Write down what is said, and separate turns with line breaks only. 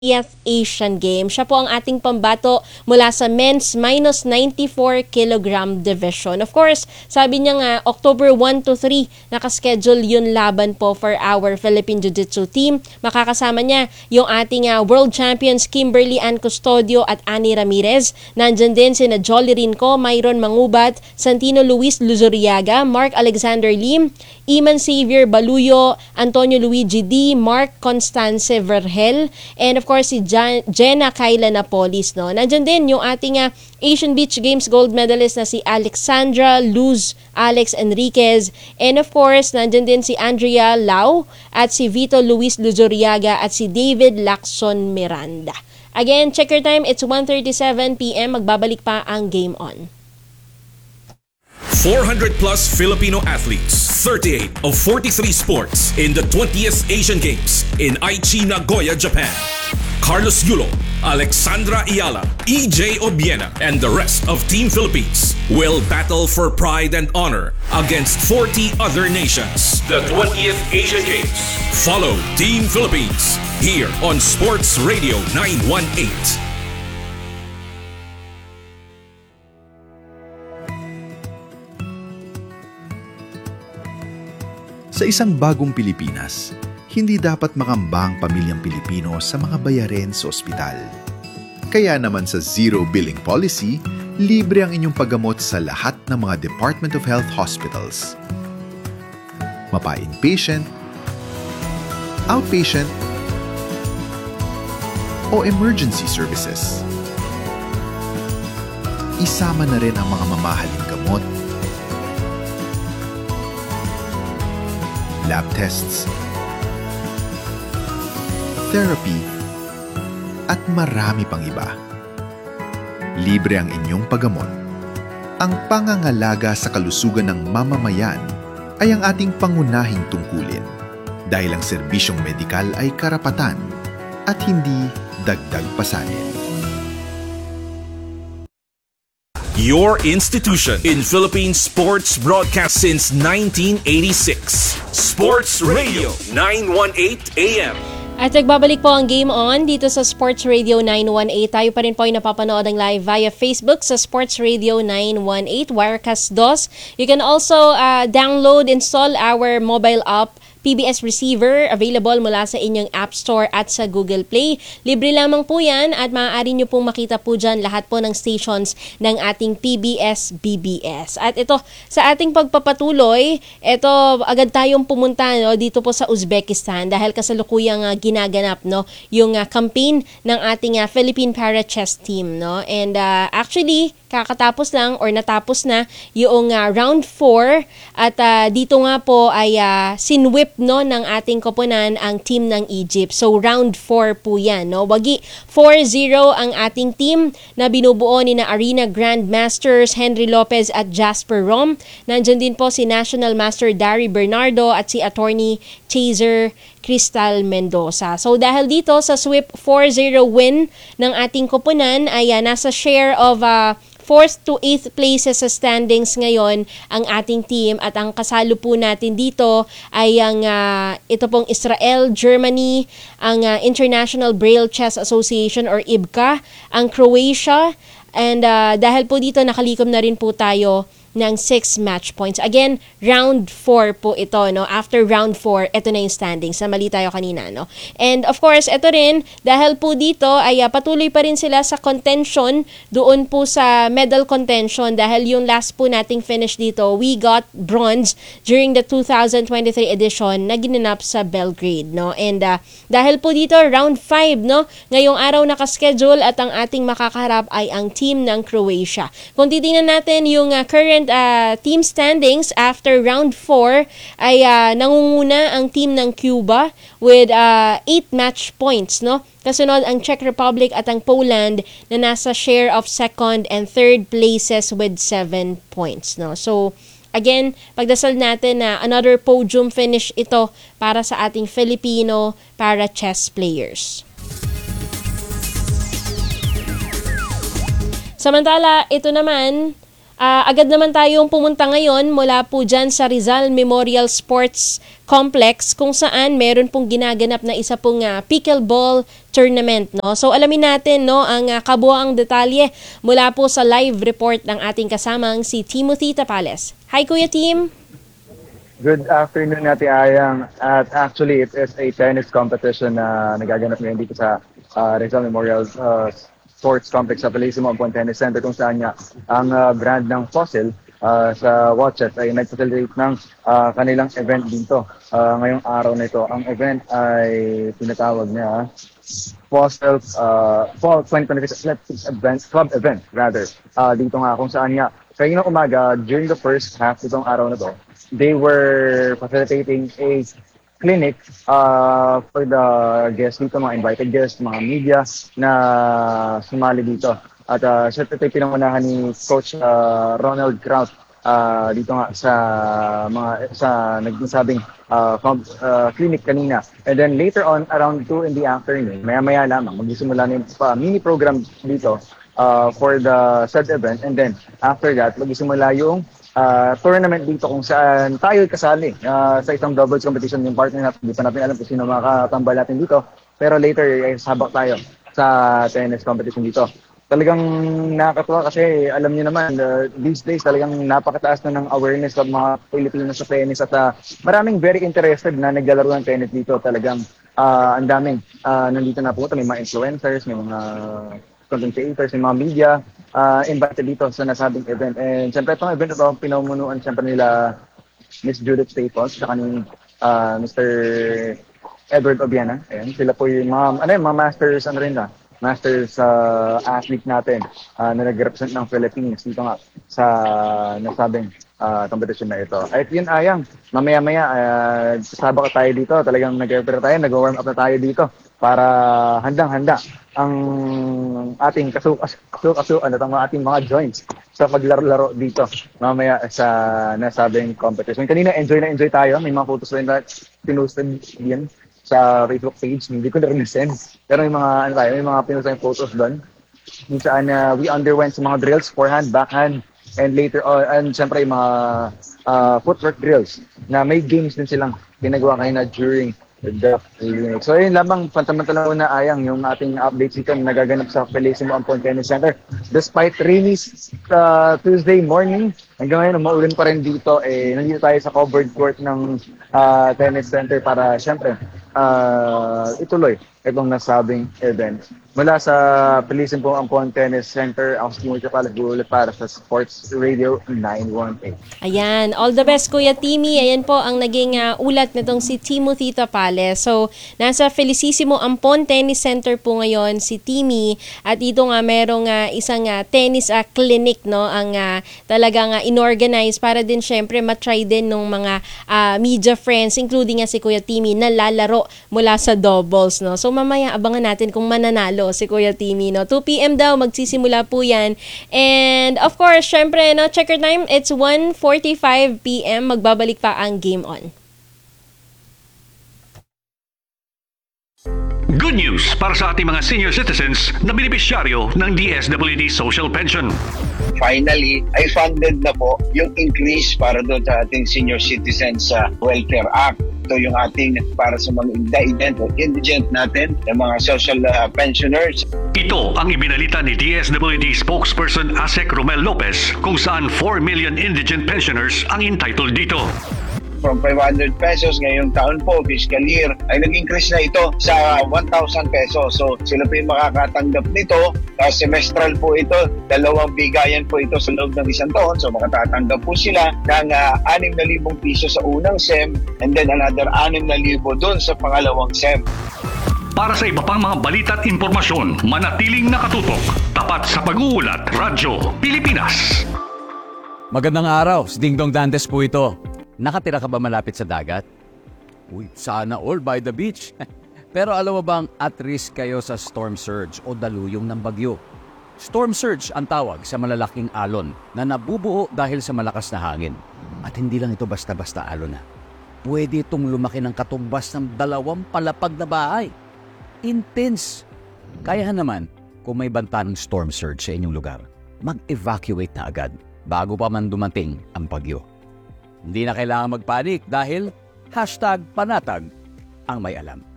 20th Asian Games. Siya po ang ating pambato mula sa men's minus 94 kilogram division. Of course, sabi niya nga, October 1 to 3, nakaschedule yun laban po for our Philippine Jiu-Jitsu team. Makakasama niya yung ating world champions Kimberly Ann Custodio at Annie Ramirez. Nandyan din sina Jolly Rinco, Myron Mangubat, Santino Luis Luzuriaga, Mark Alexander Lim, Iman Xavier Baluyo, Antonio Luigi D, Mark Constance Vergel, and of course si Jenna Kyla Napolis. No? Nandyan din yung ating Asian Beach Games gold medalist na si Alexandra Luz Alex Enriquez, and of course nandyan din si Andrea Lau at si Vito Luis Luzuriaga at si David Lacson Miranda. Again, check your time, it's 1:37 p.m. Magbabalik pa ang Game On.
400 plus Filipino athletes, 38 of 43 sports in the 20th Asian Games in Aichi, Nagoya, Japan. Carlos Yulo, Alexandra Ayala, EJ Obiena, and the rest of Team Philippines will battle for pride and honor against 40 other nations. The 20th Asian Games. Follow Team Philippines here on Sports Radio 918.
Sa isang bagong Pilipinas, hindi dapat makamba ang pamilyang Pilipino sa mga bayarin sa ospital. Kaya naman sa Zero Billing Policy, libre ang inyong paggamot sa lahat ng mga Department of Health hospitals. Mapa-inpatient, outpatient, o emergency services. Isama na rin ang mga mamahaling gamot, lab tests, therapy, at marami pang iba. Libre ang inyong paggamot. Ang pangangalaga sa kalusugan ng mamamayan ay ang ating pangunahing tungkulin dahil ang serbisyong medikal ay karapatan at hindi dagdag pasanin.
Your institution in Philippine sports broadcast since 1986. Sports Radio 918 AM.
At nagbabalik po ang Game On dito sa Sports Radio 918. Tayo pa rin po ay napapanood ang live via Facebook sa Sports Radio 918, Wirecast DOS. You can also install our mobile app, PBS Receiver, available mula sa inyong App Store at sa Google Play. Libre lamang po yan at maaari nyo pong makita po dyan lahat po ng stations ng ating PBS-BBS. At ito, sa ating pagpapatuloy, ito agad tayong pumunta dito po sa Uzbekistan dahil kasalukuyang ginaganap yung campaign ng ating Philippine Para-Chess team. And actually, kakatapos lang or natapos na yung round 4 at dito nga po ay sinwip ng ating koponan ang team ng Egypt. So round 4 po yan. Wagi 4-0 ang ating team na binubuo ni na Arena Grandmasters Henry Lopez at Jasper Rom. Nandyan din po si National Master Dari Bernardo at si Attorney Chaser Crystal Mendoza. So dahil dito sa sweep 4-0 win ng ating koponan ay nasa share of 4th to 8th places sa standings ngayon ang ating team at ang kasalo po natin dito ay ang ito pong Israel, Germany, ang International Braille Chess Association or IBCA, ang Croatia, and dahil po dito nakalikom na rin po tayo ng 6 match points. Again, round 4 po ito, After round 4, ito na yung standings. Mali tayo kanina, And of course, ito rin, dahil po dito ay patuloy pa rin sila sa contention doon po sa medal contention dahil yung last po nating finish dito, we got bronze during the 2023 edition na ginanap sa Belgrade, And dahil po dito, round 5, Ngayong araw nakaschedule at ang ating makakaharap ay ang team ng Croatia. Kung titingnan natin yung current team standings after round 4 ay nangunguna ang team ng Cuba with 8 match points, Kasunod ang Czech Republic at ang Poland na nasa share of second and third places with 7 points, So again, pagdasal natin na another podium finish ito para sa ating Filipino para chess players. Samantala, ito naman Agad naman tayong pumunta ngayon mula po dyan sa Rizal Memorial Sports Complex kung saan meron pong ginaganap na isa pong pickleball tournament. No? So alamin natin no, ang kabuoang detalye mula po sa live report ng ating kasamang si Timothy Tapales. Hi Kuya Tim!
Good afternoon Ate Ayang. At actually, it is a tennis competition na nagaganap ngayon dito sa Rizal Memorial Sports Complex sa Bellissimo Ampon Tennis Center kung saan nga ang brand ng Fossil sa Watchet ay nag-facilitate ng kanilang event dito ngayong araw na ito. Ang event ay tinatawag niya Fossil Fall 2026 Athletics Event, Club Event rather. Dito nga kung saan nga kayo ng umaga during the first half itong araw na to, they were facilitating a clinic for the guests dito, mga invited guests, mga media na sumali dito. At siya ito ay pinangunahan ni Coach Ronald Kraut dito nga sa nagsabing clinic kanina. And then later on, around 2 in the afternoon, maya-maya lamang, magsisimula na yung mini program dito for the said event. And then after that, magsisimula yung tournament dito kung saan tayo kasali sa isang doubles competition yung partner natin. Hindi pa natin alam kung sino makakatambal natin dito. Pero later, ay sabak tayo sa tennis competition dito. Talagang nakakatuwa kasi alam niyo naman, these days talagang napakataas na ng awareness ng mga Pilipino sa tennis at maraming very interested na naglalaro ng tennis dito. Talagang ang daming nandito na po. May mga influencers, may mga content creators, may mga media invited dito sa nasabing event. And siyempre itong event ito, pinamumunuan siyempre nila Miss Judith Staples saka ni Mr. Edward Obiana. Ayan, sila po yung mga masters masters athlete natin na nag-represent ng Philippines dito nga sa nasabing competition na ito. At yun Ayang, mamaya-maya sabak tayo dito, talagang nag-prepare tayo, nag-warm up na tayo dito para handang-handa ang ating ating mga joints sa paglaro-laro dito mamaya sa nasabing competition. Kanina enjoy tayo, may mga photos rin na pinusted yan sa Facebook page, hindi ko na rin send. Pero may mga may mga pinusted photos doon. Kung saan we underwent sa mga drills, forehand, backhand, and later on, and syempre yung mga footwork drills na may games din silang ginagawa kayo na during the clinic. So yun lamang, pansamantala na Ayang yung ating updates dito na nagaganap sa Bellissimo Ampon Tennis Center. Despite rainy Tuesday morning, hanggang ngayon maulan pa rin dito. Nandito tayo sa covered court ng tennis center para syempre ituloy itong nasabing event. Mula sa Bellissimo Ampon Tennis Center, ako si Timothy Tapales para sa Sports Radio 918.
Ayan, all the best Kuya Timmy. Ayan po ang naging ulat nitong si Timothy Tapales. So, nasa Felicissimo Ampon Tennis Center po ngayon si Timmy at dito nga merong isang tennis clinic no ang talagang inorganize para din syempre matry din ng mga media friends including si Kuya Timmy na lalaro mula sa doubles no. So mamaya abangan natin kung mananalo si Kuya Timmy no. 2 PM daw magsisimula po yan. And of course, syempre no, checker time, it's 1:45 PM magbabalik pa ang Game On.
Good news para sa ating mga senior citizens na benepisyaryo ng DSWD Social Pension.
Finally, ay funded na po yung increase para doon sa ating Senior Citizens Welfare Act. Ito yung ating para sa mga indigent natin, yung mga social pensioners.
Ito ang ibinalita ni DSWD spokesperson Asek Romel Lopez kung saan 4 million indigent pensioners ang entitled dito.
From 500 pesos ngayong taon po, fiscal year, ay nag-increase na ito sa 1,000 pesos. So sila po yung makakatanggap nito. Semestral po ito, 2 bigayan po ito sa loob ng isang taon. So makatatanggap po sila ng 6,000 piso sa unang SEM and then another 6,000 doon sa pangalawang SEM.
Para sa iba pang mga balita at impormasyon, manatiling nakatutok. Tapat sa pag-uulat, Radyo Pilipinas.
Magandang araw, si Dingdong Dantes po ito. Nakatira ka ba malapit sa dagat? Uy, sana all by the beach. Pero alam mo bang at risk kayo sa storm surge o daluyong ng bagyo? Storm surge ang tawag sa malalaking alon na nabubuo dahil sa malakas na hangin. At hindi lang ito basta-basta alon na. Pwede itong lumaki ng katumbas ng 2 palapag na bahay. Intense. Kaya naman, kung may banta ng storm surge sa inyong lugar, mag-evacuate na agad. bago pa man dumating ang bagyo. Hindi na kailangan magpanik dahil #panatag ang may alam.